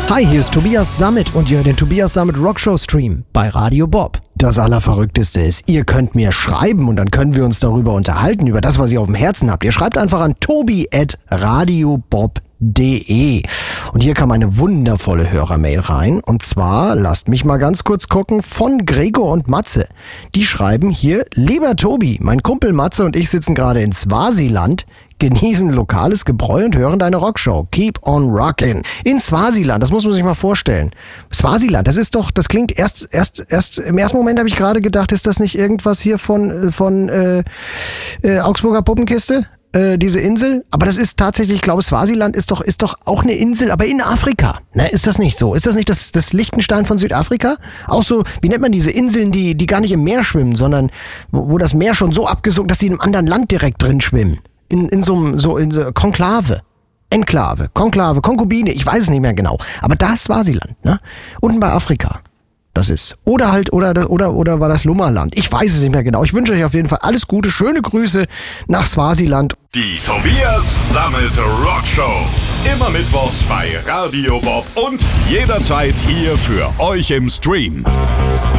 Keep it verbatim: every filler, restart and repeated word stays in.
Hi, hier ist Tobias Sammet und ihr hört den Tobias Sammet Rockshow Stream bei Radio Bob. Das Allerverrückteste ist, ihr könnt mir schreiben und dann können wir uns darüber unterhalten, über das, was ihr auf dem Herzen habt. Ihr schreibt einfach an tobi at radiobob punkt de. Und hier kam eine wundervolle Hörermail rein. Und zwar, lasst mich mal ganz kurz gucken, von Gregor und Matze. Die schreiben hier: Lieber Tobi, mein Kumpel Matze und ich sitzen gerade in Swasiland, genießen lokales Gebräu und hören deine Rockshow. Keep on rockin'. In Swasiland, das muss man sich mal vorstellen. Swasiland, das ist doch, das klingt erst, erst, erst, im ersten Moment habe ich gerade gedacht, ist das nicht irgendwas hier von, von, äh, äh, Augsburger Puppenkiste? Äh, diese Insel? Aber das ist tatsächlich, ich glaube, Swasiland ist doch, ist doch auch eine Insel, aber in Afrika. Ne, ist das nicht so? Ist das nicht das, das Liechtenstein von Südafrika? Auch so, wie nennt man diese Inseln, die, die gar nicht im Meer schwimmen, sondern wo, wo das Meer schon so abgesunken, dass sie in einem anderen Land direkt drin schwimmen. In, in so einem, so in so Konklave. Enklave, Konklave, Konkubine, ich weiß es nicht mehr genau. Aber da ist Swasiland, ne? Unten bei Afrika. Das ist. Oder halt, oder, oder, oder war das Lummerland? Ich weiß es nicht mehr genau. Ich wünsche euch auf jeden Fall alles Gute, schöne Grüße nach Swasiland. Die Tobias Sammet Rockshow. Immer mittwochs bei Radio Bob und jederzeit hier für euch im Stream.